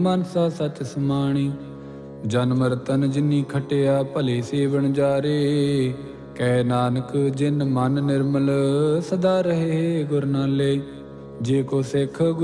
ਮਾਨਸਾ ਸਚ ਸਮਾਣੀ। ਜਨਮ ਰਤਨ ਜਿਨੀ ਖਟਿਆ ਭਲੇ ਸੇਵਨ ਜਾਰੇ। ਕਹਿ ਨਾਨਕ ਜਿਨ ਮਨ ਨਿਰਮਲ ਸਦਾ ਰਹੇ ਗੁਰ ਨਾਲੇ। ਜੇ ਕੋ ਸਿੱਖ